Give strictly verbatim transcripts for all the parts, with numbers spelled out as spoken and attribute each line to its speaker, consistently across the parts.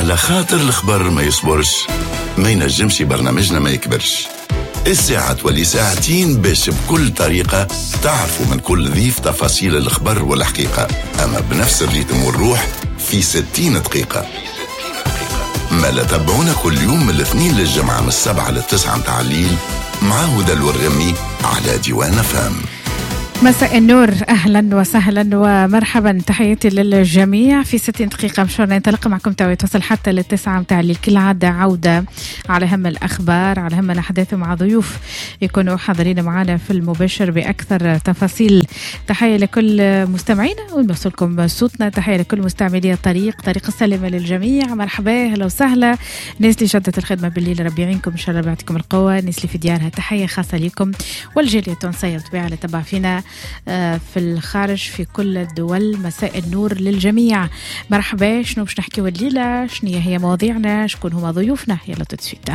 Speaker 1: على خاطر الخبر ما يصبرش، ما ينجمش برنامجنا ما يكبرش. الساعة تولي ساعتين باش بكل طريقة تعرفوا من كل ضيف تفاصيل الخبر والحقيقة، أما بنفس الريتم والروح في ستين دقيقة. ما لا تابعونا كل يوم من الاثنين للجمعة من السبعة للتسعة متاع الليل مع هدى الورغمي على ديوان فام.
Speaker 2: مساء النور، أهلا وسهلا ومرحبا، تحياتي للجميع. في ستين دقيقة مشوارنا ينطلق معكم توا توصل حتى للتسعة متاع الليل. كل عادة عودة على هم الأخبار، على هم الأحداث، مع ضيوف يكونوا حاضرين معنا في المباشر بأكثر تفاصيل. تحية لكل مستمعينا ونوصلكم صوتنا، تحية لكل مستعملي الطريق، طريق السلامة للجميع. مرحبا، أهلا وسهلا. ناس اللي شدت الخدمة بالليل ربي يعينكم إن شاء الله، يعطيكم القوة. ناس اللي في ديارها تحية خاصة لكم، والجالية التونسية بطبيعة اللي تبع فينا في الخارج في كل الدول. مساء النور للجميع، مرحبا. شنو باش نحكيو الليلة؟ شنو هي مواضيعنا؟ شكون هما ضيوفنا؟ يلا تتسويتا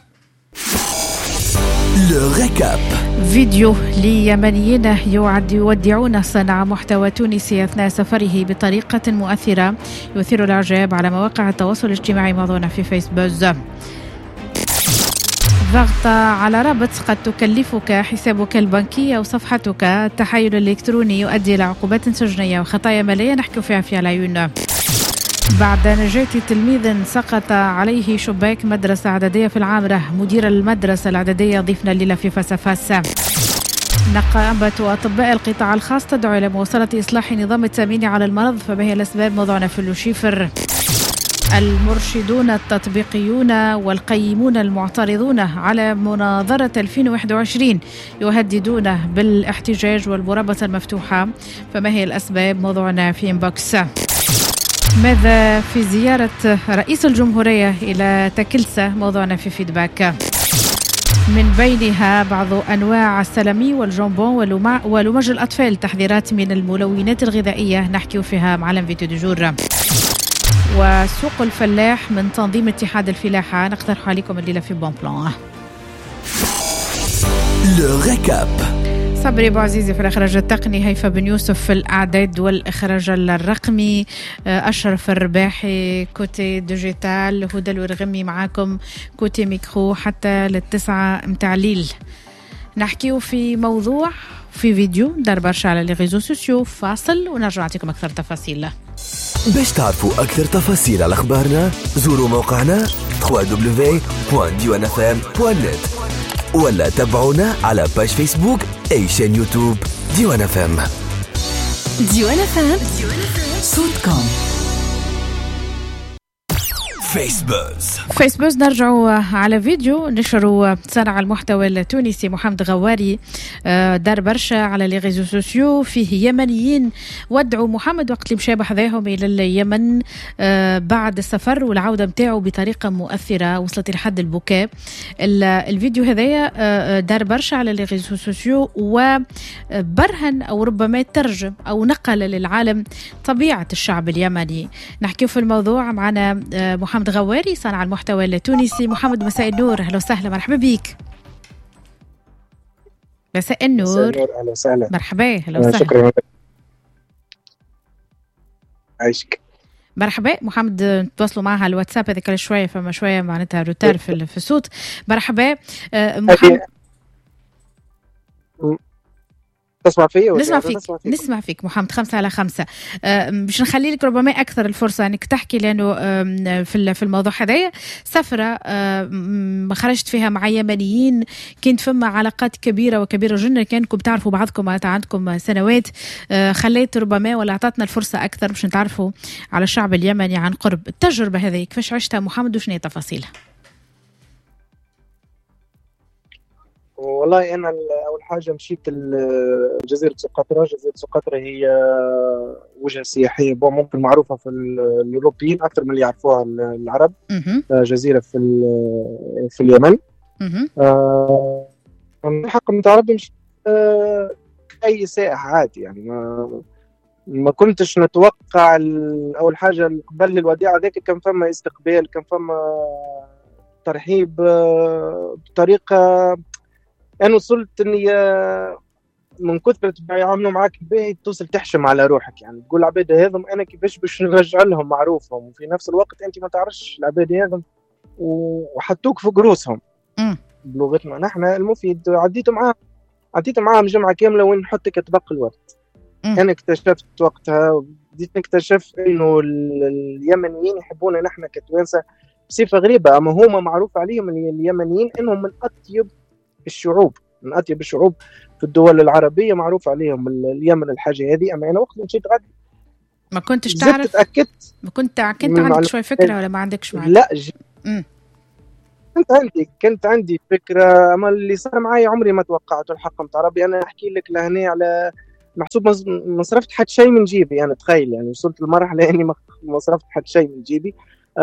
Speaker 3: لو ريكاب.
Speaker 2: فيديو ليمنيين يعد يودعون صانع محتوى تونسي أثناء سفره بطريقة مؤثرة يثير الإعجاب على مواقع التواصل الاجتماعي، موضوعنا في فيسبوك. ضغط على رابط قد تكلفك حسابك البنكي أو صفحتك. التحايل الإلكتروني يؤدي إلى عقوبات سجنية وخطايا مالية نحكي فيها في العيون. بعد نجاة تلميذ سقط عليه شباك مدرسة إعدادية في العامرة، مدير المدرسة الإعدادية ضيفنا الليلة في فسفاس. نقابة أطباء القطاع الخاص تدعو إلى مواصلة إصلاح نظام التأمين على المرض، فما هي الأسباب؟ موضوعنا في اللوشيفر. المرشدون التطبيقيون والقيمون المعترضون على مناظرة ألفين وواحد وعشرين يهددون بالاحتجاج والمرابطة المفتوحة، فما هي الأسباب؟ موضوعنا في إنبوكس. ماذا في زيارة رئيس الجمهورية إلى تكلسة؟ موضوعنا في فيدباك. من بينها بعض أنواع السلمي والجامبون ولمج الأطفال، تحذيرات من الملونات الغذائية نحكي فيها مع الفيديو دي جور. وسوق الفلاح من تنظيم اتحاد الفلاحة نقترح عليكم الليلة في بون بلان.
Speaker 3: لو ريكاب.
Speaker 2: صبري ابو عزيزي في الاخراج التقني، هيفا بن يوسف في الاعداد والاخراج الرقمي، اشرف الرباحي كوتي ديجيتال، هدى الورغمي معاكم كوتي ميكرو حتى للتسعة متاع الليل. نحكيو في موضوع في فيديو دار برشا على لي ريزو سوسيو. فاصل ونرجع نعطيكم اكثر تفاصيل.
Speaker 3: باش تعرفوا أكثر تفاصيل على أخبارنا زوروا موقعنا دبليو دبليو دبليو دوت ديوان اف ام دوت نت ولا تابعونا على باج فيسبوك أي شان يوتيوب ديوان اف ام.
Speaker 4: ديوان اف ام صوتكم.
Speaker 3: فيسبوز
Speaker 2: فيسبوز نرجعوا على فيديو نشروا صانع المحتوى التونسي محمد غواري، دار برشا على لي ريزو سوسيو. فيه يمنيين ودعوا محمد وقت اللي مشى بحذاهم الى اليمن بعد السفر والعوده متاعه بطريقه مؤثره وصلت لحد البكاء. الفيديو هذايا دار برشا على لي ريزو سوسيو وبرهن او ربما ترجم او نقل للعالم طبيعه الشعب اليمني. نحكي في الموضوع معنا محمد غواري صانع المحتوى التونسي. محمد مساء النور، اهلا وسهلا، مرحبا بك. مساء النور،
Speaker 5: اهلا وسهلا،
Speaker 2: مرحبا، اهلا وسهلا،
Speaker 5: شكرا، عايشك.
Speaker 2: مرحبا محمد. تواصلوا معها على الواتساب هذيك شويه، فما شويه معناتها روتار في في الصوت. مرحبا محمد.
Speaker 5: تسمع فيا؟
Speaker 2: نسمع فيك نسمع فيك محمد. خمسة على خمسة. باش نخلي لك ربما أكثر الفرصة أنك تحكي، لأنه في في الموضوع هذايا سفرة خرجت فيها مع يمنيين، كنت فما علاقات كبيرة وكبيرة جدا، كانكم تعرفوا بعضكم عندكم سنوات، خليت ربما ولا أعطتنا الفرصة أكثر باش نتعرفوا على الشعب اليمني عن قرب. التجربة هذه كيفاش عشتها محمد وشنو هي تفاصيلها؟
Speaker 5: والله أنا أول حاجة مشيت جزيرة سقطرى. جزيرة سقطرى هي وجهة سياحية ممكن معروفة في الأوروبيين أكثر من اللي يعرفوها العرب. جزيرة في في اليمن. من حق متعرب مش أي سائح عادي، يعني ما ما كنتش نتوقع. أول حاجة قبل الوداع ذاك كان فما استقبال، كان فما ترحيب بطريقة. أنا وصلت إني من كثرة ما يعاملوا معاك باهي توصل تحشم على روحك، يعني تقول العباد هذم انا كيفاش باش نرجع لهم معروفهم، وفي نفس الوقت انت ما تعرفش العباد هذم وحطوك في قروسهم بلغتنا نحن المفيد. عديت معاهم عديت معاهم جمعة كاملة وين نحطك طبق الورد. انا اكتشفت وقتها بديت نكتشف انه اليمنيين يحبونا نحن كتوانسة بصفة غريبة، اما هما معروف عليهم اليمنيين انهم من اطيب الشعوب من اطيب الشعوب في الدول العربية، معروف عليهم اليمن الحاجة هذه. اما انا وقت مشيت غادي
Speaker 2: ما كنتش تعرف،
Speaker 5: تأكدت
Speaker 2: ما كنت كنت عندك شوي فكرة ولا ما عندكش معرفة؟
Speaker 5: لا ج... كنت عندي كنت عندي فكرة، اما اللي صار معي عمري ما توقعته الحق متاع ربي. انا احكي لك لهنا على محسوب ما صرفت حد شيء من جيبي، انا تخيل يعني وصلت لمرحلة اني ما صرفت حد شيء من جيبي.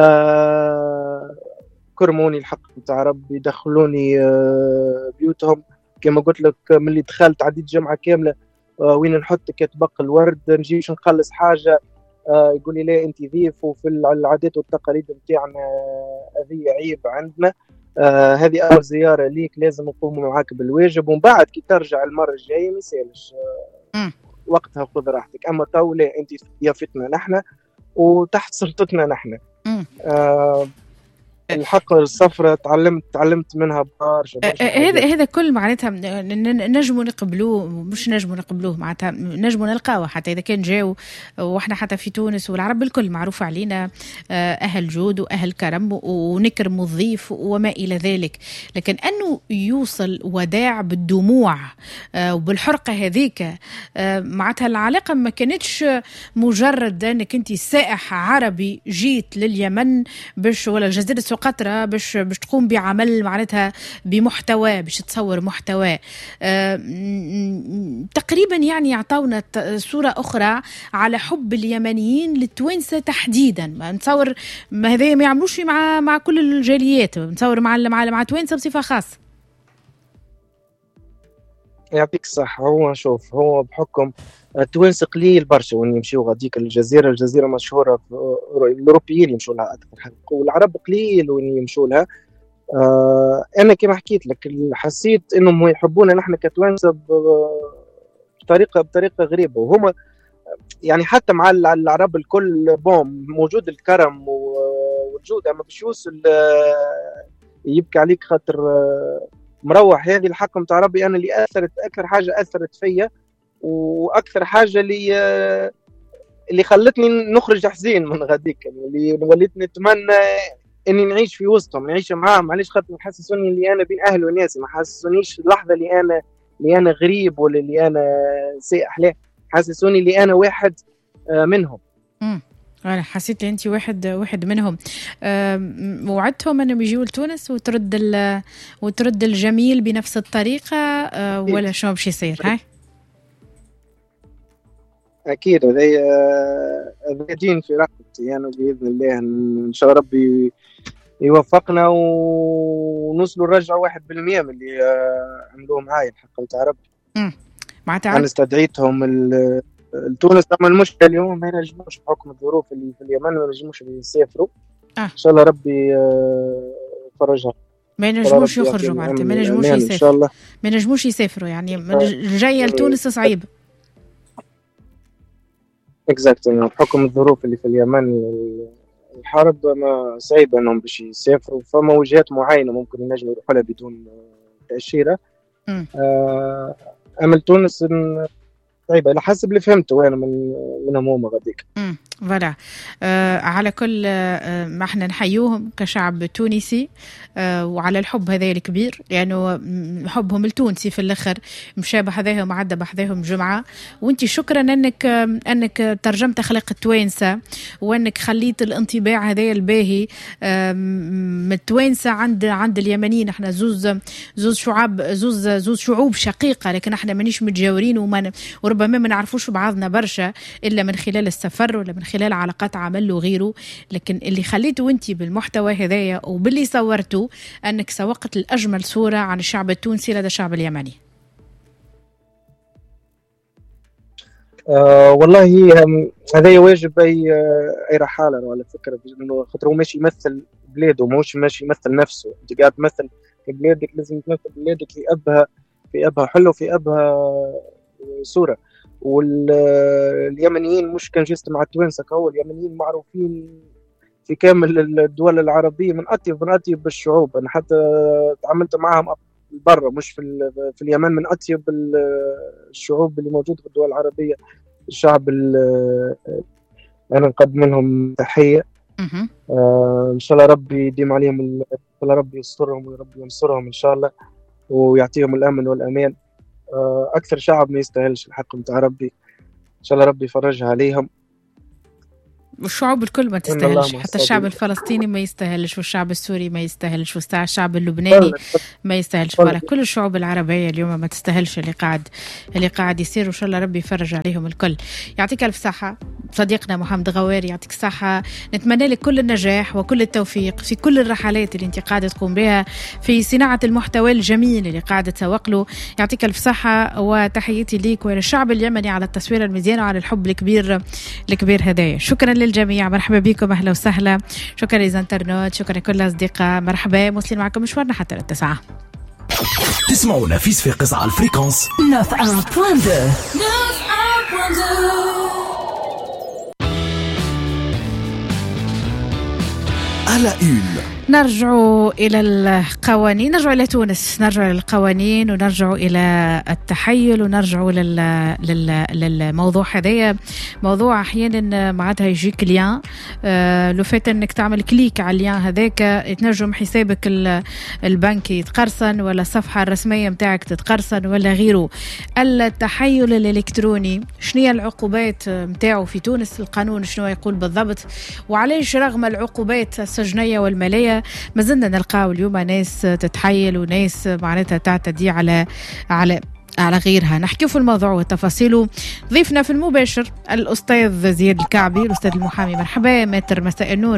Speaker 5: آه كرموني الحق متاع ربي، دخلوني آه بيوتهم كما قلت لك. من اللي دخلت عديت جمعة كاملة آه وين نحط كتبق الورد، نجيش نخلص حاجة آه يقول لي لا انت ضيف، وفي العادات والتقاليد نتاعنا هذه عيب عندنا. آه هذه اول زيارة ليك لازم نقوم معاك بالواجب، ومن بعد كي ترجع المرة الجاية ما يسالش آه وقتها خذ راحتك. اما تو لا انت ضيافتنا نحن وتحت سلطتنا نحن. آه الحق الصفرة تعلمت تعلمت منها برشا.
Speaker 2: هذا هذا كل معناتها نجموا نقبلوه، مش نجموا نقبلوه معناتها نجموا نلقاوه حتى إذا كان جاو. وإحنا حتى في تونس والعرب الكل معروف علينا أهل جود وأهل كرم ونكرم الضيف وما إلى ذلك. لكن أنه يوصل وداع بالدموع وبالحرقة هذيك، معناتها العلاقة ما كانتش مجرد أنك أنت سائح عربي جيت لليمن باش ولا الجزيرة قطرة باش باش تقوم بعمل معناتها بمحتوى، باش تصور محتوى. أه تقريبا يعني يعطونا صورة أخرى على حب اليمنيين للتوانسة تحديدا. ما نتصور ما هذا ما يعملوش مع مع كل الجاليات، نتصور مع مع مع توانسة بصفة خاصة.
Speaker 5: يعطيك الصحة. هو نشوف هو بحكم التوانسة قليل برشا وين يمشيو غاديك الجزيرة. الجزيرة مشهورة، الأوروبيين يمشوا لها أكثر، والعرب قليل وين يمشوا لها. آه أنا كما حكيت لك حسيت إنهم يحبونا نحن كتوانسة بطريقة بطريقة غريبة، وهما يعني حتى مع العرب الكل بوم موجود الكرم والجود، أما باش يوصل يبكي عليك خاطر مروح. هذه الحق متاع ربي أنا اللي أثرت أكثر حاجة أثرت فيا، واكثر حاجه اللي اللي خلتني نخرج حزين من غاديك، اللي وليت نتمنى اني نعيش في وسطهم، نعيش معاهم. معليش خاطر يحسسوني اللي انا بين اهل وناس، ما حسسونيش اللحظه اللي انا اللي انا غريب ولا اللي انا سائح، لا حسسوني اللي انا واحد منهم.
Speaker 2: امم انا حسيت انت واحد واحد منهم. وعدتهم انهم يجيوا لتونس وترد وترد الجميل بنفس الطريقه ولا شنو باش يصير؟ هاي
Speaker 5: أكيد هذا هذا دين في رقبتي يعني، بإذن الله إن شاء ربي يوفقنا ونوصلوا الرجعة واحد بالمية من اللي عملوه معاي الحق متاع ربي.
Speaker 2: امم معناتها
Speaker 5: أنا استدعيتهم لتونس، أما المشكلة اليوم ما ينجموش بحكم الظروف اللي في اليمن، ما ينجموش يسافروا.
Speaker 2: آه.
Speaker 5: إن شاء الله ربي يفرجها.
Speaker 2: ما ينجموش يخرجوا معناتها، ما ينجموش يسافروا إن شاء الله، ما ينجموش يسافروا يعني الجاية لتونس صعيب.
Speaker 5: اكزاكتلي بحكم الظروف اللي في اليمن الحرب ما صعيب انهم باش يسافروا، فما وجهات معينه ممكن ينجموا يروحوا لها بدون تاشيره. آه اما تونس صعيبه على حسب اللي فهمته انا من منهم هما غاديك.
Speaker 2: فوالا. آه على كل آه ما احنا نحيوهم كشعب تونسي آه وعلى الحب هذا الكبير، لانه يعني حبهم التونسي في الاخر مشابه هذاهم عدى بحذاهم جمعه. وانت شكرا انك آه انك ترجمت اخلاق التوانسه، وانك خليت الانطباع هذا الباهي آه من التوانسه عند عند اليمنيين. احنا زوز زوز شعوب زوز زوز شعوب شقيقه، لكن احنا مانيش متجاورين وما وربما ما نعرفوش بعضنا برشا الا من خلال السفر ولا من خلال علاقات عمل وغيره. لكن اللي خليته انت بالمحتوى هذايا وباللي صورته انك سوقت الاجمل صوره عن الشعب التونسي لدى الشعب اليمني.
Speaker 5: آه والله هذا واجب اي اي رحاله على فكره، انه خاطر هو ماشي يمثل بلاده، مش ماشي يمثل نفسه. انت قاعد تمثل بلادك، لازم تمثل بلادك في ابها في ابها حلو، في ابها صورة. واليمنيين مش كان جست مع التوانسة، هو اليمنيين معروفين في كامل الدول العربية من أطيب من أطيب الشعوب. أنا حتى تعاملت معهم برا مش في في اليمن، من أطيب الشعوب اللي موجودة في الدول العربية. الشعب أنا نقدم لهم تحية. آه إن شاء الله ربي يديم عليهم، إن شاء الله ربي يسترهم وربي ينصرهم إن شاء الله ويعطيهم الأمن والأمان. آه أكثر شعب ما يستاهلش الحق متاع ربي، إن شاء الله ربي يفرجها عليهم.
Speaker 2: والشعوب الكل ما تستاهلش، حتى الشعب الفلسطيني ما يستاهلش، والشعب السوري ما يستاهلش، والشعب اللبناني ما يستاهلش، ولا كل الشعوب العربية اليوم ما تستاهلش اللي قاعد اللي قاعد يصير. وإن شاء الله ربي يفرج عليهم الكل. يعطيك ألف صحة صديقنا محمد غواري، يعطيك الصحة. نتمنى لك كل النجاح وكل التوفيق في كل الرحلات اللي انت قاعدة تقوم بها في صناعة المحتوى الجميل اللي قاعدة تسوق له. يعطيك ألف صحة وتحياتي ليك وللشعب اليمني على التصوير المزيان وعلى الحب الكبير الكبير هدايا. شكرا للجميع، مرحبا بكم، أهلا وسهلا. شكرا لزنترنوت، شكرا لكل الأصدقاء. مرحبا، موصلين معكم مشوارنا حتى التسعة.
Speaker 3: تسمعونا في صفاقس على الفريكونس
Speaker 4: neuf un point deux.
Speaker 3: على une.
Speaker 2: نرجع إلى القوانين، نرجع إلى تونس، نرجع إلى القوانين ونرجع إلى التحيل ونرجع لل... لل... للموضوع هذايا. موضوع أحيانا معناتها يجيك ليان، آه لو فات أنك تعمل كليك على الليان هذاك يتنجم حسابك البنكي يتقرصن ولا الصفحة الرسمية متاعك تتقرصن ولا غيره. التحيل الإلكتروني شنو هي العقوبات متاعه في تونس؟ القانون شنو يقول بالضبط؟ وعليش رغم العقوبات السجنية والمالية ما زلنا نلقاو اليوم ناس تتحيل وناس معناتها تعتدي على على على غيرها؟ نحكي في الموضوع وتفاصيله. ضيفنا في المباشر الأستاذ زياد الكعبي، الأستاذ المحامي. مرحبا ماتر، مساء النور.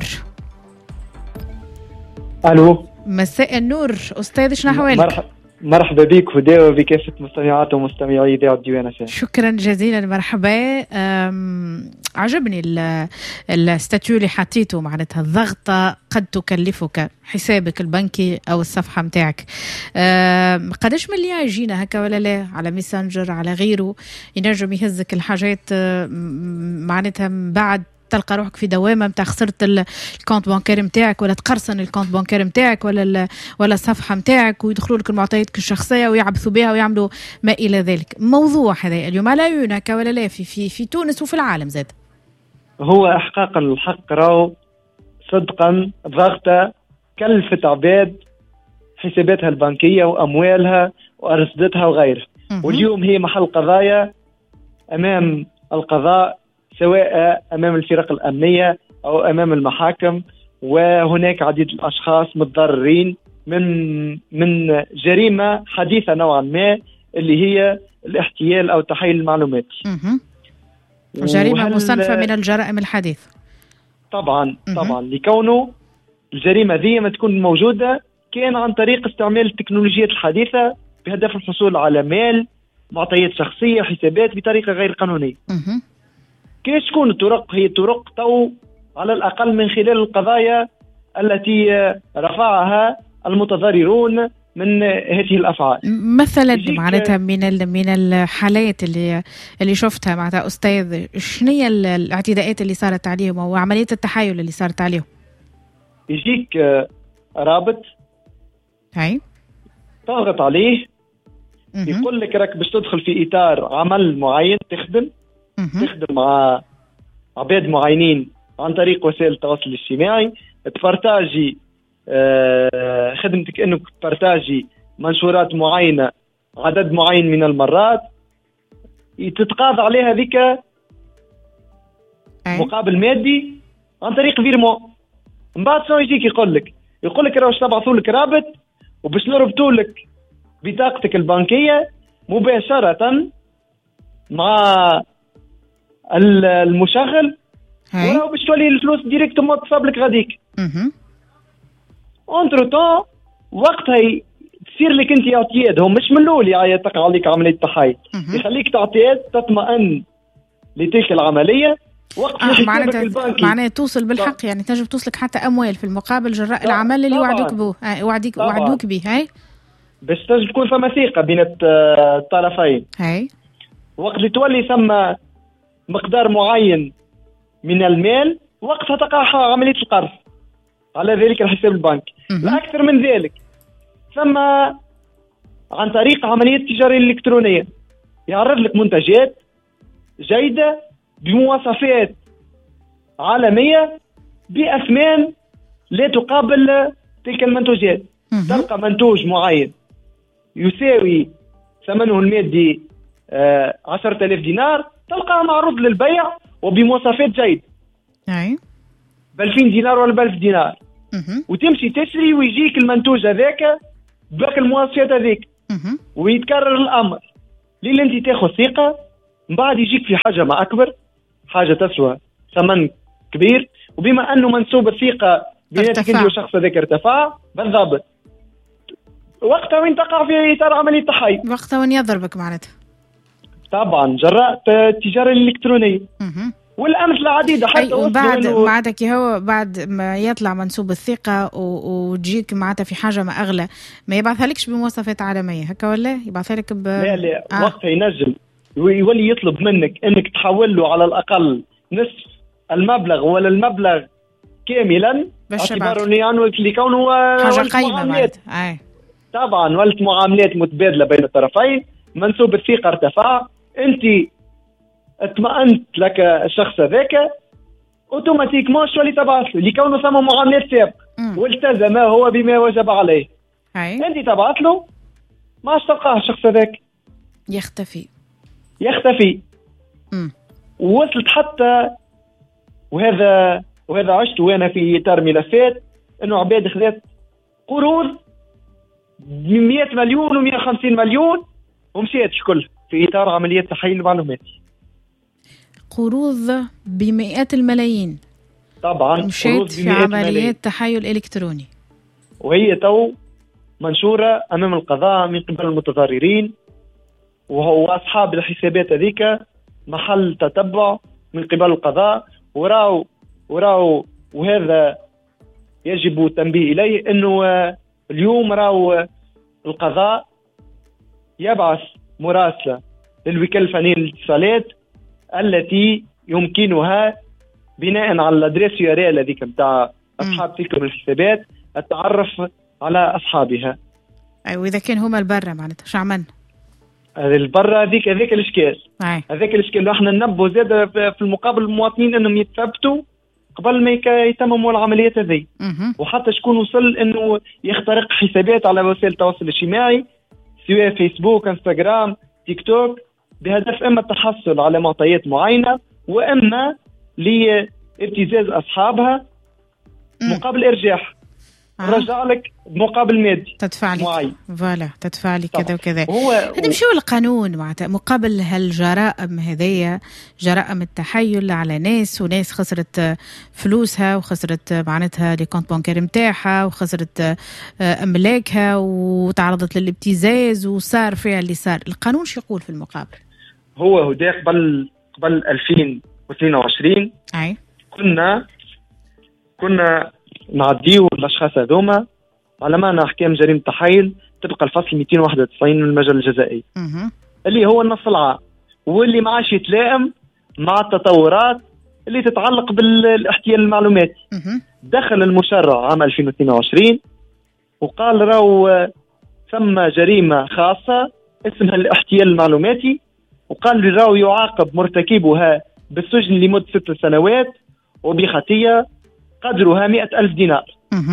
Speaker 6: ألو،
Speaker 2: مساء النور أستاذ، شنو أحوالك؟
Speaker 6: مرحبا مرحبا بك هدى وبكافة مستمعات ومستمعي إذاعة ديوان اف ام.
Speaker 2: شكرا جزيلا، مرحبا. عجبني الستاتيو اللي حطيته، معناتها الضغطة قد تكلفك حسابك البنكي أو الصفحة متاعك. قداش من اللي يجينا هكا ولا لا على ميسنجر على غيره ينجم يهزك الحاجات معناتها بعد تلقى روحك في دوامه متاع خسرت الكونت بانكير نتاعك ولا تقرصن الكونت بانكير نتاعك ولا ولا الصفحه نتاعك ويدخلوا لك المعطيات الشخصيه ويعبثوا بها ويعملوا ما الى ذلك. موضوع هذا اليوم على عيونك ولا لا في في في تونس وفي العالم زاد؟
Speaker 6: هو احقاقا الحق راهو صدقا ضغطه كلفت عباد حساباتها البنكيه واموالها وارصدتها وغيرها، واليوم هي محل قضايا امام القضاء، سواء أمام الفرق الأمنية أو أمام المحاكم. وهناك عديد الأشخاص متضررين من من جريمة حديثة نوعا ما اللي هي الاحتيال أو تحيل المعلومات.
Speaker 2: جريمة مصنفة من الجرائم الحديثة.
Speaker 6: طبعا طبعا لكونه الجريمة ذي ما تكون موجودة كان عن طريق استعمال التكنولوجيات الحديثة بهدف الحصول على مال، معطيات شخصية، حسابات بطريقة غير قانونية. كيف تكون الطرق؟ هي طرق تو على الأقل من خلال القضايا التي رفعها المتضررون من هذه الأفعال.
Speaker 2: مثلا معناتها من من الحالات اللي اللي شفتها معناتها أستاذ، شنو هي الاعتداءات اللي صارت عليهم أو عملية التحايل اللي صارت عليهم؟
Speaker 6: يجيك رابط
Speaker 2: هاي
Speaker 6: تضغط عليه يقول لك راك باش تدخل في إطار عمل معين، تخدم تخدم مع عباد معينين عن طريق وسائل التواصل الاجتماعي، تبارتاجي آه خدمتك انك تبارتاجي منشورات معينة عدد معين من المرات، تتقاضى عليها ذيك مقابل مادي عن طريق فيرمون. من بعد شنو يجيك يقول لك يقول لك راهو تبعثوا لك رابط وباش نربطوا لك بطاقتك البنكية مباشرة مع المشغل، وراهو باش تولي الفلوس ديريكت ما تصاب لك غاديك. انترو طون وقتها تصير لك انت اعتيادهم، مش من الاول يتقع عليك عمليه تحايل، يخليك تعتياد تطمئن لتلك العمليه. وقت
Speaker 2: آه معناتها معناتها توصل بالحق طبعا. يعني تنجم توصلك حتى اموال في المقابل جراء طبعا. العمل اللي وعدوك به آه وعديك وعدوك به. هاي
Speaker 6: باش تكون فما ثقه بين الطرفين.
Speaker 2: هاي
Speaker 6: وقت اللي تولي ثم مقدار معين من المال وقتها تقع عملية القرض على ذلك الحساب البنكي. لا أكثر من ذلك، ثم عن طريق عملية التجارة الإلكترونية يعرض لك منتجات جيدة بمواصفات عالمية بأثمان لا تقابل تلك المنتوجات. تلقى منتوج معين يساوي ثمنه المادي آه عشرة آلاف دينار، تلقاه معروض للبيع وبمواصفات جيدة
Speaker 2: أي
Speaker 6: بألفين دينار ولا بألف دينار، وتمشي تشتري ويجيك المنتوج هذاك باقي المواصفات هذيك، ويتكرر الأمر لين أنت تاخذ ثقة. من بعد يجيك في حاجة ما أكبر، حاجة تسوى ثمن كبير، وبما أنه منسوب الثقة بيناتك أنت والشخص هذاك ارتفع بالضبط، وقتها وين تقع في إطار عملية تحيز،
Speaker 2: وقتها وين يضربك معناتها
Speaker 6: طبعا جراء التجارة الإلكترونية. والأمثلة عديدة حتى
Speaker 2: أي وبعد بعدك هو بعد ما يطلع منسوب الثقة وتجيك معناتها في حاجة ما أغلى، ما يبعثها لكش بمواصفات عالمية هكا ولا يبعثها لك ب...
Speaker 6: لا لا آه. وقتها ينجم يولي يطلب منك أنك تحول له على الأقل نصف المبلغ ولا المبلغ كاملا، اعتباره لكونه
Speaker 2: حاجة قيمة أي.
Speaker 6: طبعا ولت معاملات متبادلة بين الطرفين، منسوب الثقة ارتفع، أنت اطمأنت لك الشخص ذاك، اوتوماتيك ما شو اللي تبعث له لكونه ثم معاملات سابقة والتزم هو بما وجب عليه.
Speaker 2: أي.
Speaker 6: أنت تبعث له ما عادش تلقاه الشخص ذاك،
Speaker 2: يختفي
Speaker 6: يختفي. م. ووصلت حتى وهذا وهذا عشت وانا في اطار ملفات انه عباد خذات قروض بمئة مليون ومئة وخمسين مليون ومشيت كل في اطار عمليه تحليل المعلوماتي.
Speaker 2: قروض بمئات الملايين
Speaker 6: طبعا
Speaker 2: مشيت في عمليات تحايل الكتروني،
Speaker 6: وهي تو منشوره امام القضاء من قبل المتضررين، وهو اصحاب الحسابات هذيك محل تتبع من قبل القضاء. وراو وراو وهذا يجب التنبيه إليه أنه اليوم راو القضاء يبعث مراسلة للوكالة الفنية للاتصالات التي يمكنها بناء على الادريس يو ار ال هذيك بتاع أصحاب تلك الحسابات التعرف على أصحابها.
Speaker 2: أي وإذا كان هما البرة معناتها شو عملنا؟
Speaker 6: البرة هذيك هذيك الإشكال هذيك الإشكال احنا ننبه زيادة في المقابل المواطنين أنهم يتثبتوا قبل ما يتمموا العمليات هذه، وحتى شكون وصل أنه يخترق حسابات على وسائل التواصل الاجتماعي سواء فيسبوك انستغرام تيك توك بهدف إما التحصل على معطيات معينة وإما لابتزاز أصحابها مقابل إرجاح آه. رجع لك مقابل مادي
Speaker 2: تدفع لك فوالا تدفع لك كذا وكذا. هذا مش هو القانون معناتها مقابل هالجرائم هذية، جرائم التحايل على ناس وناس خسرت فلوسها وخسرت معناتها لي كونت بانكير نتاعها وخسرت املاكها وتعرضت للابتزاز وصار فيها اللي صار. القانون شو يقول في المقابل؟
Speaker 6: هو هدا قبل قبل ألفين واثنين وعشرين
Speaker 2: اي
Speaker 6: كنا كنا نعديو الأشخاص هذوما على معنى أحكام جريمة تحايل طبق الفصل مئتين وواحد وتسعين من المجال الجزائي اللي هو النص العام واللي ما عادش يتلائم مع التطورات اللي تتعلق بالاحتيال المعلوماتي. دخل المشرع عام ألفين واثنين وعشرين وقال راهو ثم جريمة خاصة اسمها الاحتيال المعلوماتي، وقال راهو يعاقب مرتكبها بالسجن لمدة ست سنوات وبخطية قدرها مئة ألف دينار.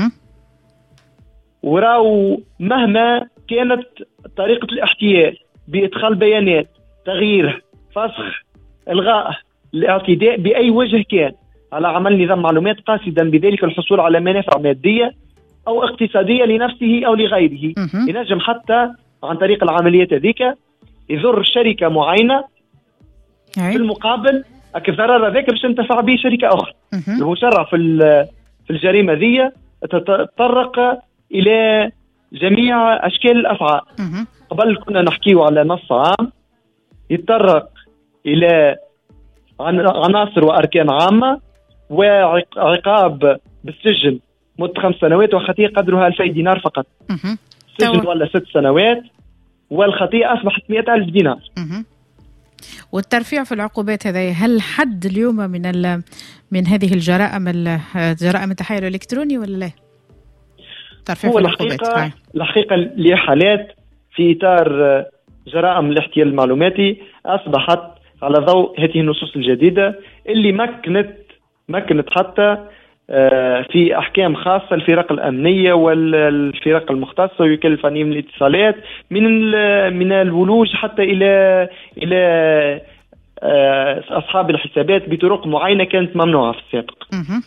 Speaker 6: وراو مهما كانت طريقة الاحتيال بإدخال بيانات تغيير فسخ إلغاء الاعتداء بأي وجه كان على عمل نظام معلومات قاصدا بذلك الحصول على منافع مادية أو اقتصادية لنفسه أو لغيره، ينجم حتى عن طريق العمليات هذيك يضر شركة معينة في المقابل الضرر ذاك باش تنتفع به شركة أخرى. المشرع في في الجريمة ذي تطرق إلى جميع أشكال الأفعال. قبل كنا نحكيه على نص عام يتطرق إلى عناصر وأركان عامة وعقاب بالسجن مدة خمس سنوات وخطيئة قدرها ألفي دينار فقط. سجن ولا ست سنوات والخطيئة أصبحت مئة ألف دينار.
Speaker 2: والترفيع في العقوبات هذا هل حد اليوم من من هذه الجرائم جرائم التحايل الإلكتروني ولا لا؟ ترفيع
Speaker 6: هو
Speaker 2: في العقوبات
Speaker 6: الحقيقة, الحقيقة لحالات في إطار جرائم الاحتيال المعلوماتي أصبحت على ضوء هذه النصوص الجديدة اللي مكنت مكنت حتى في أحكام خاصة الفرق الأمنية والفرق المختصة ويكل الفنيين من الاتصالات من من الولوج حتى إلى إلى أصحاب الحسابات بطرق معينة كانت ممنوعة في السابق.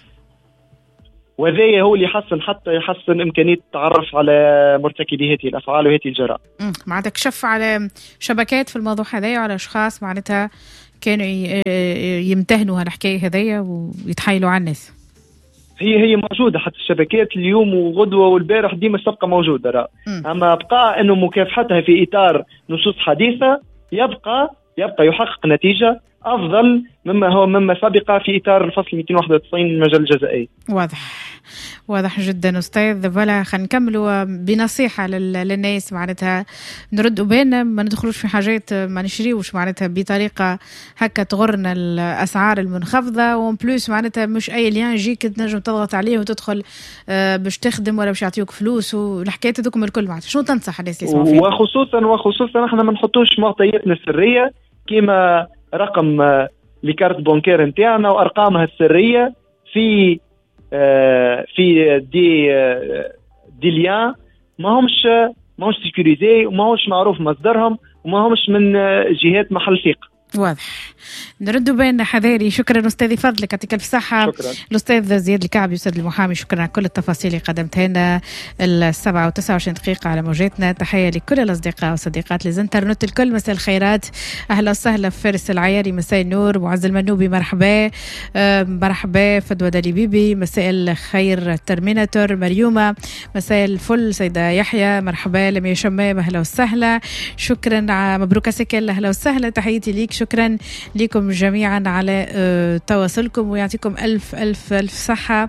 Speaker 6: وذا هو اللي يحسن حتى يحسن إمكانية التعرف على مرتكبي هذه الأفعال وهذه الجرائم.
Speaker 2: معناتها كشف على شبكات في الموضوع هذايا وعلى أشخاص معناتها كانوا يمتهنوا هالحكاية هذايا ويتحايلوا على الناس.
Speaker 6: هي هي موجودة حتى الشبكات اليوم وغدوة والبارح ديما تبقى موجودة رأى. أما بقى أنه مكافحتها في إطار نصوص حديثة يبقى يبقى يحقق نتيجة أفضل مما هو مما سبق في إطار الفصل مئتين وواحد وتسعين من المجال الجزائي.
Speaker 2: واضح واضح جدا أستاذ. فلا خلينا نكملوا بنصيحة للناس معناتها نردوا بالنا ما ندخلوش في حاجات ما نشريوش معناتها بطريقة هكا تغرنا الأسعار المنخفضة ومبلوس معناتها مش أي ليان يجيك تنجم تضغط عليه وتدخل باش تخدم ولا باش يعطيوك فلوس والحكايات هذوكم الكل معناتها شنو تنصح الناس اللي يسمعوا فينا؟
Speaker 6: وخصوصا وخصوصا احنا ما نحطوش معطياتنا السرية كما رقم لكارت بونكير نتاعنا وأرقامها السرية في في دي دي ليان ما همش ما همش سيكوريزي وما همش معروف مصدرهم وما همش من جهات محل ثقة.
Speaker 2: واضح. نردوا بين حذاري. شكرا أستاذي فضلك يعطيك الف صحة. الأستاذ زياد الكعبي أستاذ المحامي شكرا على كل التفاصيل اللي قدمتها لنا. السبعة وتسعة وعشرين دقيقة على موجاتنا. تحية لكل الأصدقاء والصديقات لزنترنت الكل. مساء الخيرات أهلا وسهلا فارس العياري مساء النور. معز المنوبي مرحبا مرحبا. فدوى دالي بيبي مساء الخير. ترميناتور مريومة مساء الفل. سيدة يحيى مرحبا. لميا شمام أهلا وسهلا. شكرا مبروك سكل أهلا وسهلا. تحياتي ليك شكرا لكم جميعا على أه تواصلكم ويعطيكم ألف ألف ألف صحة.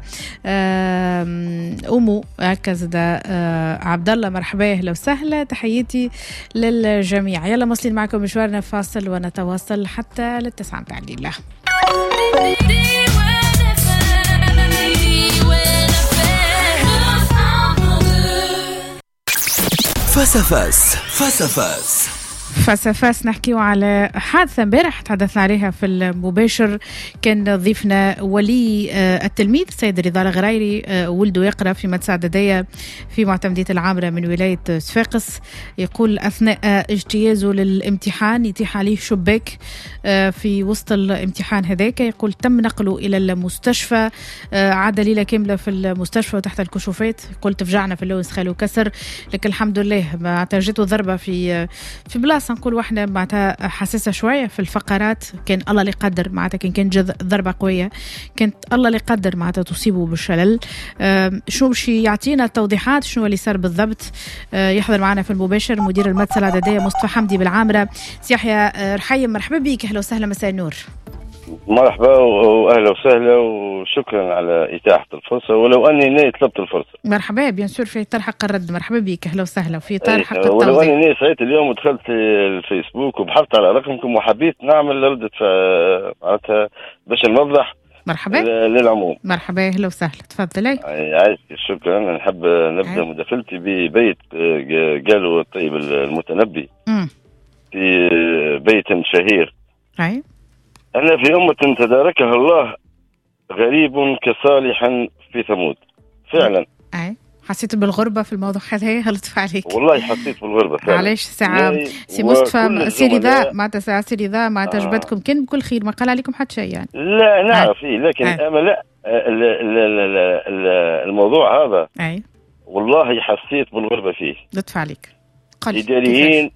Speaker 2: أمو هكذا أه عبد الله مرحبا أهلا وسهلا. تحياتي للجميع. يلا مصلين معكم مشوارنا فاصل ونتواصل حتى للتسعة متاع الليل.
Speaker 3: فاسفاس فاسفاس
Speaker 2: فاسفاس نحكيو على حادثة امبارح تحدثنا عليها في المباشر. كان ضيفنا ولي التلميذ السيد رضا الغرايري ولده يقرأ في مدرسة عددية في معتمدية العامرة من ولاية صفاقس. يقول أثناء اجتيازه للامتحان يتيح عليه شباك في وسط الامتحان هذاك. يقول تم نقله إلى المستشفى عاد ليلة كاملة في المستشفى وتحت الكشوفات. يقول تفجعنا في اللوز خاله كسر لكن الحمد لله ما تجته ضربة في في بلاصة نقول واحنا معناتها حساسة شوية في الفقرات. كان الله اللي قدر معناتها كان كان ضربة قوية كانت الله اللي قدر معناتها تصيبه بالشلل. شو باش يعطينا توضيحات شنو اللي صار بالضبط. يحضر معنا في المباشر مدير المدرسة العددية مصطفى حمدي بالعامرة. يحيى رحيم مرحبا بك أهلا وسهلا مساء النور.
Speaker 7: مرحبا واهلا وسهلا وشكرا على اتاحه الفرصه ولو اني ني طلبت الفرصه.
Speaker 2: مرحبا بيان سور في اطار حق الرد. مرحبا بك اهلا وسهلا في اطار حق
Speaker 7: التوضيح. ولو اني ني سعيت اليوم ودخلت الفيسبوك وبحثت على رقمكم وحبيت نعمل ردة معناتها باش نوضح.
Speaker 2: مرحبا
Speaker 7: للعموم.
Speaker 2: مرحبا اهلا وسهلا تفضلي.
Speaker 7: عايز شكرا. نحب نبدا أي. مداخلتي ببيت قالوا الطيب المتنبي م. في بيت شهير.
Speaker 2: اي
Speaker 7: أنا في أمة تداركها الله غريب كصالح في ثمود. فعلا
Speaker 2: أي حسيت بالغربة في الموضوع هذا هلطف عليك.
Speaker 7: والله حسيت بالغربة فعلا.
Speaker 2: علاش ساعة سي مصطفى سيري ذا معناتها ساعة سيري ذا معناتها جبتكم كان بكل خير ما قال عليكم حتى شيء يعني.
Speaker 7: لا نعرف إيه لكن أما لا الموضوع هذا
Speaker 2: أي
Speaker 7: والله حسيت بالغربة فيه.
Speaker 2: لطف عليك.
Speaker 7: إداريين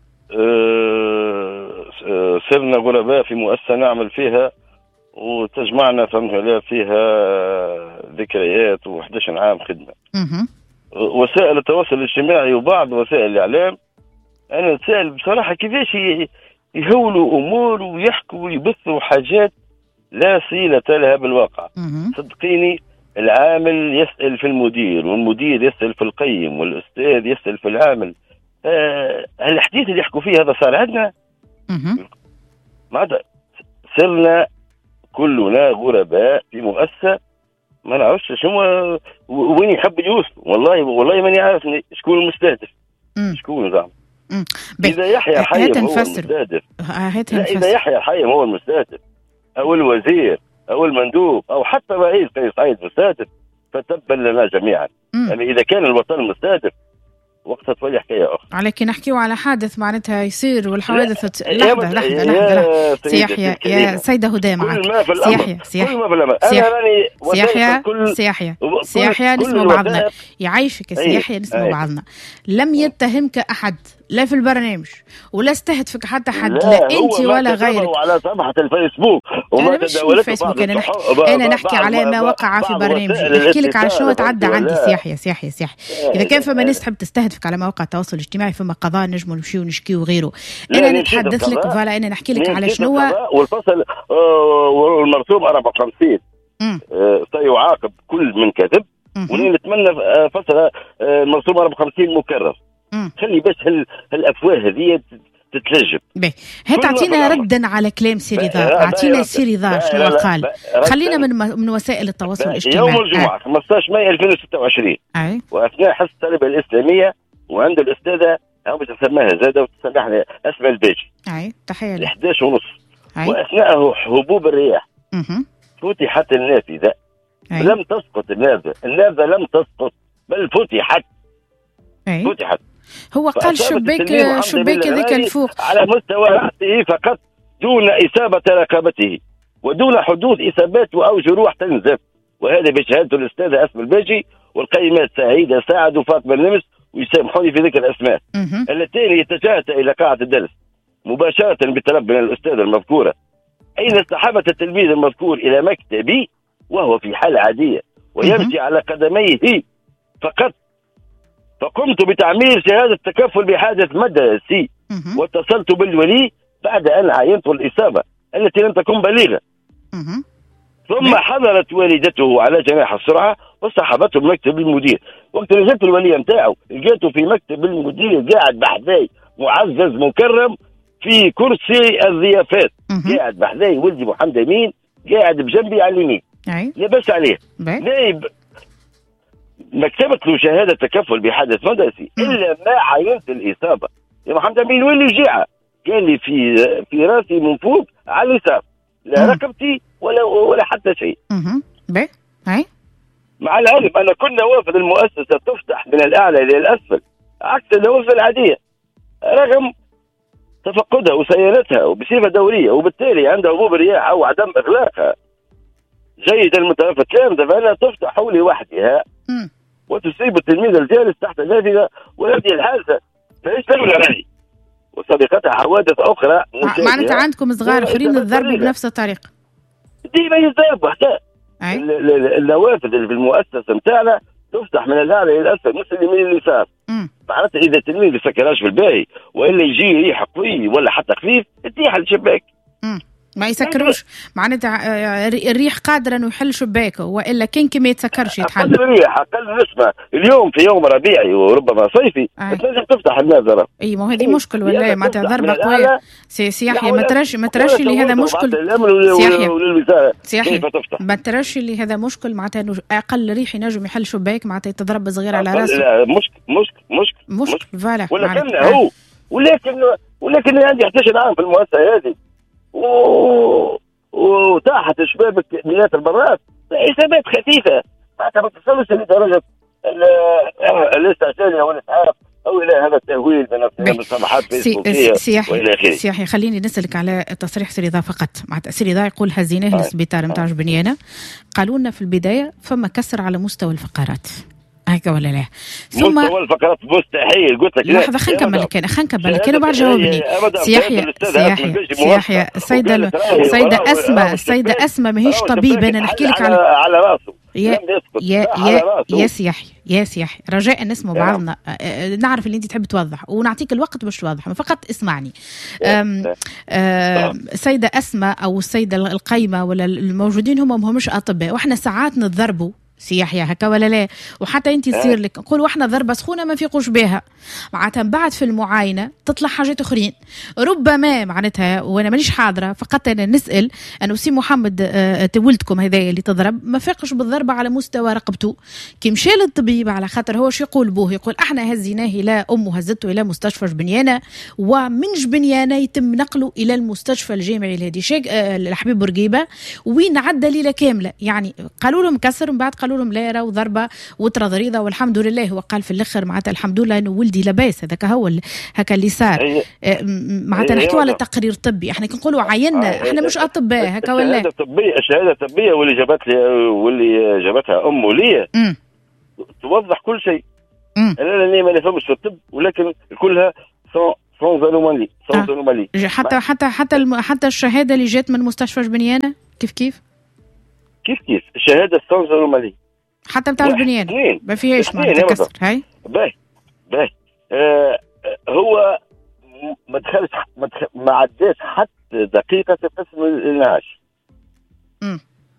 Speaker 7: أه صرنا غرباء في مؤسسة نعمل فيها وتجمعنا فهمنا فيها ذكريات وإحدى عشر عام خدمة. وسائل التواصل الاجتماعي وبعض وسائل الإعلام أنا أتساءل بصراحة كيفاش يهولوا أمور ويحكوا ويبثوا حاجات لا صلة لها بالواقع. صدقيني العامل يسأل في المدير والمدير يسأل في القيم والأستاذ يسأل في العامل. أه الحديث اللي يحكوا فيه هذا صار عندنا معناتها صرنا كلنا غرباء في مؤسسة ما نعرفش شنو وين يحب يوصل. والله والله ماني عارف شكون المستهدف، شكون زعما. إذا يحيى الحيم هو المستهدف، إذا يحيى الحيم هو المستهدف أو الوزير أو المندوب أو حتى رئيس قيس سعيد مستهدف فتبا لنا جميعا. يعني إذا كان الوطن مستهدف وقتها تولي حكاية أخرى.
Speaker 2: عليك نحكيو على حادث معناتها يصير والحوادث ت... لحظة لحظة لحظة سيحيى يا سيدة هدى معك سيحيى سيحيى سيحيى سيحيى سيحيى نسمع بعضنا يعيشك سيحيى نسمع بعضنا. لم يتهمك أحد لا في البرنامج ولا استهدفك حتى حد، لا انت ولا غيرك.
Speaker 7: على صفحه الفيسبوك
Speaker 2: وما تداولت الفيسبوك. انا نحكي انا نحكي على ما وقع في برنامج، نحكي لك على شنو تعدى عندي. سياحي سياحي سياحي اذا كان فما ناس تحب تستهدفك على مواقع التواصل الاجتماعي فما قضاء نجموا نمشيو ونشكيو وغيره. انا نتحدث لك فوالا انا نحكي لك على شنو
Speaker 7: والفصل والمرسوم أربعة وخمسين سيعاقب كل من كذب، ونتمنى فصل المرسوم أربعة وخمسين مكرر. خلي بس هال هالافواه هذه تتلجم.
Speaker 2: باهي هات اعطينا ردا على كلام سي رضا، اعطينا سي رضا شنو قال. خلينا من من وسائل التواصل الاجتماعي.
Speaker 7: يوم الجمعه خمسة عشر مايو ألفين وستة وعشرين
Speaker 2: اي
Speaker 7: واثناء حصه التربيه الاسلاميه وعند الاستاذه او باش نسميها زاده وتسمحني اسماء الباجي
Speaker 2: اي تحيه
Speaker 7: ل إحدى عشر ونص واثناء هبوب الرياح فتحت النافذه. لم تسقط النافذه، النافذه لم تسقط بل فتحت.
Speaker 2: أي.
Speaker 7: فتحت.
Speaker 2: هو قال شباك شباك ذاك الفوق
Speaker 7: على مستوى رأسه فقط دون إصابة رقبته ودون حدوث إصابات أو جروح تنزف، وهذا بشهادة الأستاذة أسماء الباجي والقيمات سعيدة سعد وفاطمة النمس ويسامحوني في ذكر الأسماء اللتين اتجهت إلى قاعة الدرس مباشرة بطلب من الأستاذة المذكورة، أين اصطحبت التلميذ المذكور إلى مكتبي وهو في حالة عادية ويمشي على قدميه فقط. فقمت بتعمير شهادة تكفل بحادث مدرسي واتصلت بالولي بعد أن عاينت الإصابة التي لم تكن بليغة. ثم حضرت والدته على جناح السرعة وصحبته بمكتب المدير. وقت نزلت الولي متاعه لقيته في مكتب المدير قاعد بحذاي معزز مكرم في كرسي الضيافات، قاعد بحذاي ولدي محمد أمين قاعد بجنبي على اليمين لبس عليه نايب ما كتبت له شهادة تكفل بحادث مدرسي إلا ما عينت الإصابة. يا محمد أمين وين اللي جاء؟ قال لي في في راسي من فوق على اليسار، لا ركبتي ولا ولا حتى شيء.
Speaker 2: باهي هاي
Speaker 7: مع العلم أن كل نوافذ المؤسسة تفتح من الأعلى إلى الأسفل عكس النوافذ العادية رغم تفقدها وصيانتها وبصفة دورية، وبالتالي عند هبوب الرياح أو عدم إغلاقها جيد المتنفس كاملة فإنها تفتح لوحدها وتصيب التلميذ الجالس تحت النافذة ويبدي الحادثة فايش ولا راهي وسابقتها حوادث أخرى.
Speaker 2: معناتها عندكم صغار آخرين تضربوا بنفس الطريقة
Speaker 7: ديما يضربوا حتى النوافذ اللي في المؤسسة متاعنا تفتح من الأعلى إلى الأسفل مش اليمين اليسار. معناتها إذا التلميذ ما سكرهاش في الباهي وإلا يجي ريح قوي ولا حتى خفيف تطيح الشباك.
Speaker 2: ما يسكروش معناتها الريح قادر انه يحل شباكه والا كان كي ما يتسكرش يتحل.
Speaker 7: اقل الريح اقل نسمه اليوم في يوم ربيعي وربما صيفي لازم تفتح النافذه.
Speaker 2: اي ما هذه مشكل ولا معناتها ضربه قويه. سي يحيى ما تراش ما تراش اللي هذا مشكل. سي يحيى ما تراش اللي هذا مشكل معناتها انه اقل ريح ينجم يحل شباك معناتها يتضرب صغير على راسه.
Speaker 7: لا مشكل مشكل مشكل
Speaker 2: مشكل فوالا
Speaker 7: ولكن هو ولكن ولكن عندي إحدى عشر عام في المؤسسه هذه وتاحت شبابك مئات المرات حسابات خفيفه معناتها ما تصلش لدرجه الاستعجال او الاسعاف او الى هذا التهويل من الصفحات الفيسبوكيه والى اخره.
Speaker 2: سياحي خليني نسالك على تصريح سي رضا فقط. مع سي رضا يقول هزيناه للسبيطار نتاع جبنيانه، قالوا لنا في البدايه فما كسر على مستوى الفقرات هكا ولا لا؟
Speaker 7: ثم مستوى الفقرات مستحيل قلت لك
Speaker 2: لحظه خلينا نكمل لك انا خلينا نكمل لك انا بعد جاوبني. سياحيى سياحيى سياحيى السيده السيده اسماء السيده اسماء ماهيش طبيب انا نحكي لك على
Speaker 7: على راسه
Speaker 2: يا يا يا يا سياحي يا سياحي رجاء نسمع بعضنا. نعرف اللي انت تحب توضح ونعطيك الوقت باش توضح فقط اسمعني. السيده اسماء او السيده القايمه ولا الموجودين هم ماهمش اطباء واحنا ساعات نضربوا سياحي هكا ولا لا؟ وحتى انت تصير لك نقولوا احنا ضربه سخونه ما فيقوش بها، معناتها من بعد في المعاينه تطلع حاجات اخرين ربما معناتها، وانا مانيش حاضره فقط انا نسال انه سي محمد اه ولدكم هذا اللي تضرب ما فاقش بالضربه على مستوى رقبته كي مشى للطبيب، على خاطر هو شو يقول بوه؟ يقول احنا هزيناه الى امه هزته الى مستشفى جبنيانه، ومن جبنيانه يتم نقله الى المستشفى الجامعي الهادي شيك اه الحبيب بورقيبه، وين عدى ليله كامله. يعني قالوا لهم كسر، من بعد قالوا لهم لا راه ضربه وترضريضه، والحمد لله هو قال في الاخر معناتها الحمد لله انه ولدي لاباس. هذاك هو هكا اللي صار. معناتها نحكيو على تقرير طبي، احنا كنقولوا عينا احنا مش اطباء هكا ولا
Speaker 7: الشهاده الطبيه الشهاده الطبيه واللي جابت لي واللي جابتها امه لي توضح كل شيء. انا لاني ما نفهمش في الطب، ولكن كلها سون انومالي سون انومالي.
Speaker 2: حتى حتى حتى الم... حتى الشهاده اللي جات من مستشفى جبنيانه كيف كيف
Speaker 7: كيف كيف الشهاده سون انومالي
Speaker 2: حتى بتاع جبنيانه ما فيهاش معناتها كسر. هاي
Speaker 7: باهي باهي آه هو ما دخلش ما, دخل ما عداش حتى دقيقه في قسم الانعاش.
Speaker 2: امم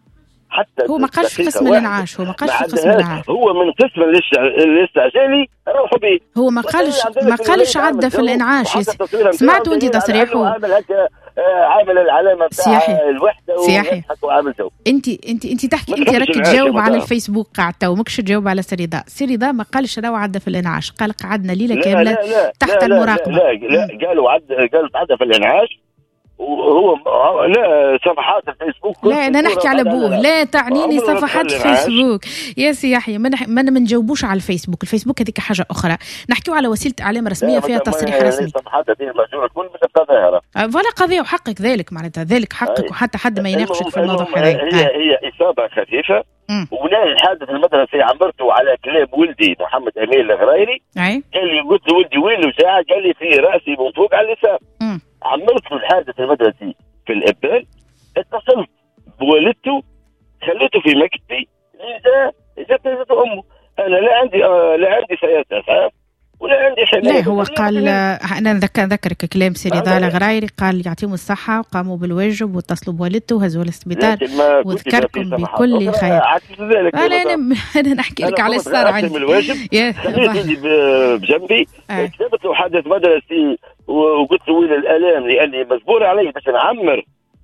Speaker 7: حتى
Speaker 2: هو ما قالش في قسم الانعاش، هو ما قالش في قسم الانعاش،
Speaker 7: هو من قسم الاستعجالي روحوا به.
Speaker 2: هو ما قالش ما قالش عدى في الانعاش. سمعتوا انت تصريحه؟
Speaker 7: عامل هكا عامل العلامه بتاع الوحده وعامل جو.
Speaker 2: انت انت انت تحكي انت راك تجاوب على الفيسبوك قاعدة وماكش تجاوب على سريدا. سريدا ما قالش راهو عدى في الانعاش، قال قعدنا ليله كامله لا لا تحت
Speaker 7: لا
Speaker 2: المراقبه.
Speaker 7: لا لا, لا قالوا عدى قالوا عدى في الانعاش، وهو لا صفحات الفيسبوك.
Speaker 2: لا انا نحكي على ابوه، لا تعنيني صفحات الفيسبوك يا سياحي. ما ما نجاوبوش على الفيسبوك، الفيسبوك هذيك حاجه اخرى، نحكيو على وسيله اعلام رسميه فيها تصريح رسمي.
Speaker 7: صفحات هذه المسؤوله تكون بالقضايا
Speaker 2: ولا قضيه وحقك ذلك معناتها ذلك حقك، وحتى حد ما يناقشك في الموضوع هذا.
Speaker 7: هي هي اصابه خفيفه، ولا الحادث المدرسي عمرته على كلام ولدي محمد امين الغرايري. قال لي قلت له ولدي وين له ساعه؟ قال لي في راسي من فوق على اليسار. عملت له الحادث المدرسي في الابان، اتصلت بوالدته خليته في مكتبي اذا اذا كانت امه. انا لا عندي آه لا عندي سيارة اسعاف ولا عندي حماية.
Speaker 2: لا هو قال انا نذكر ذكرك كلام سيدي ضال غرايري، قال يعطيهم الصحه وقاموا بالواجب واتصلوا بوالدته وهزوا للسبيطار وذكركم بكل خير. انا انا نحكي لك على الصار عندي
Speaker 7: الواجب خليت بجنبي كتبت له حادث مدرسي وقلت له وين الالام لاني مجبور علي باش نعمر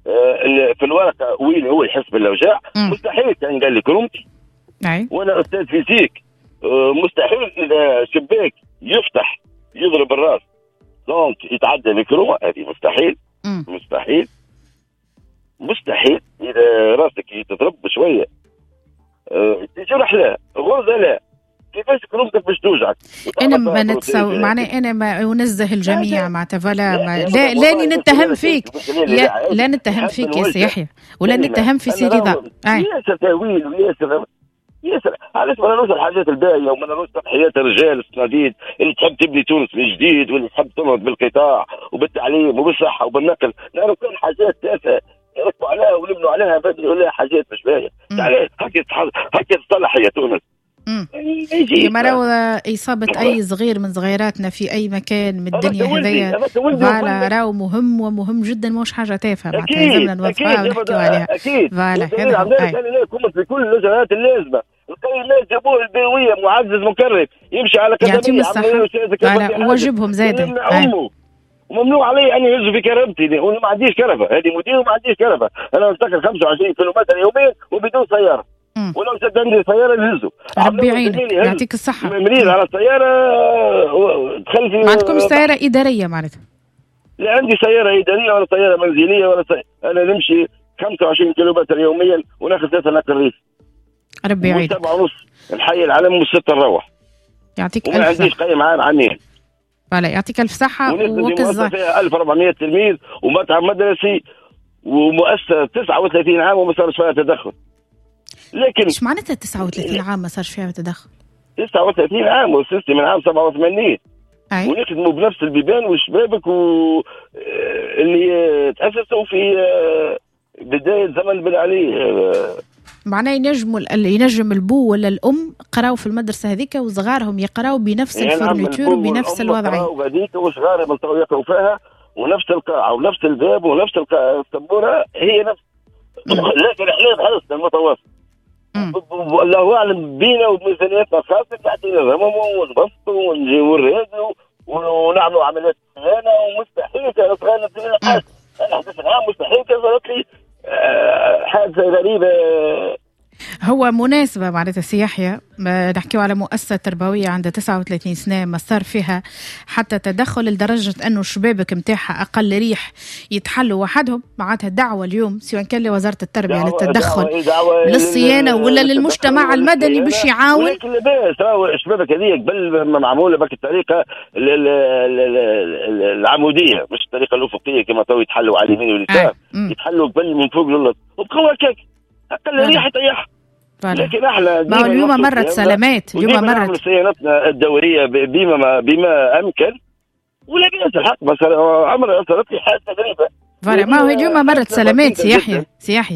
Speaker 7: في الورقه وين هو يحس بالاوجاع. مستحيل كان قال لي كرمتي وانا استاذ فيزيك، مستحيل اذا شباك يفتح يضرب الراس دونك يتعدى الكرومه، هذه مستحيل.
Speaker 2: مم.
Speaker 7: مستحيل مستحيل اذا راسك يتضرب شويه أه تجرح لا غرزه لا كيفاش كرومتك باش توجعك.
Speaker 2: انا ما نتصور معناه انا ما انزه الجميع معناتها فلا ما لا لاني نتهم فيك يا لا نتهم فيك يا سياحي ولا نتهم في سيدي ضا.
Speaker 7: ياسر تاويل وياسر ياسر علاش ما نروش الحاجات الباهيه وما نروش تضحيات الرجال الصناديد اللي تحب تبني تونس من جديد واللي تحب تنهض بالقطاع وبالتعليم وبالصحه وبالنقل. نعرف كل حاجات تافهه يركبوا عليها ولمنوا عليها بدري ولا حاجات مش باهيه. علاش هكا هكا تصلح يا تونس.
Speaker 2: ما راهو إصابة أي صغير من صغيراتنا في أي مكان من الدنيا هذيا فوالا راهو مهم ومهم جدا، مش حاجة تافهة معناتها لازمنا نوضحوها ونحكيو عليها. فوالا هذا
Speaker 7: كل في كل اللجنات اللازمة. الناس جابوه البيوية معزز مكرم يمشي على قدميه
Speaker 2: فوالا واجبهم زاد
Speaker 7: وممنوع علي أن يهز في كرامتي وما عنديش كرفة. هذه مدير وما عنديش كرفة. أنا أنتقل خمسة وعشرين كيلومتر يوميا وبدون سيارة.
Speaker 2: مم.
Speaker 7: ولو سد عندي سيارة نهزه.
Speaker 2: ربي يعينك يعطيك الصحة.
Speaker 7: مريض على السيارة دخل في
Speaker 2: ما عندكمش سيارة إدارية معناتها؟
Speaker 7: لا عندي سيارة إدارية ولا سيارة منزلية ولا سيارة. أنا نمشي خمسة وعشرين كيلومتر يوميا وناخذ ثلاثة نقل ريف.
Speaker 2: ربي يعينك.
Speaker 7: سبعة ونص الحي العالم وستة نروح.
Speaker 2: يعطيك ألف
Speaker 7: صحة. وما عنديش قيم عام عنين.
Speaker 2: فلا يعطيك ألف صحة.
Speaker 7: ونسبة فيها ألف وأربعمائة تلميذ ومطعم مدرسي ومؤسسة تسعة وثلاثين عام وما صارش فيها تدخل. لكن
Speaker 2: ايش معناتها تسعة وثلاثين عام ما صارش فيها تدخل؟
Speaker 7: تسعة وثلاثين عام وسيستي من عام سبعة وثمانين.
Speaker 2: أي.
Speaker 7: ونخدموا بنفس البيبان والشبابك و اللي تأسسوا في بداية زمن بن علي.
Speaker 2: معناه ينجموا ينجم البو ولا الأم قراوا في المدرسة هذيك وصغارهم يقراوا بنفس يعني الفرنيتور وبنفس الوضعية.
Speaker 7: وهذيك وصغارهم يقراوا فيها ونفس القاعة ونفس الباب ونفس السبورة هي نفس. لكن احنا حرصنا المتواصل والله اعلم بينا وبميزانياتنا الخاصه قاعدين نرمموا ونبسطوا ونجيبوا الراديو ونعملوا عمليات صيانه ومستحيل كانت صغيره في الحادث الحادث العام مستحيل صارت لي حادثه غريبه.
Speaker 2: هو مناسبة معناتها سي يحيى نحكيو على مؤسسة تربوية عندها تسعة وثلاثين سنة ما صار فيها حتى تدخل لدرجة أنه الشبابك متاعها أقل ريح يتحلوا وحدهم. معناتها دعوة اليوم سواء كان لوزارة التربية للتدخل دعوة دعوة للصيانة ولا للمجتمع المدني باش يعاون.
Speaker 7: ولكن لاباس راهو الشبابك هذه قبل معمولة بك الطريقة العمودية مش الطريقة الأفقية كما تو يتحلوا على اليمين واليسار يتحلوا قبل من فوق للأرض وبقوة كيك أقل ريح يطيح. لكن احنا
Speaker 2: ما اليوم مرت سلامات اليوم مرت
Speaker 7: صيانتنا الدوريه بما بما امكن ولا بأس الحق بس عمرها صارت لي حادثه غريبه.
Speaker 2: ما هو اليوم مرت سلامات سي يحيى سي يحيى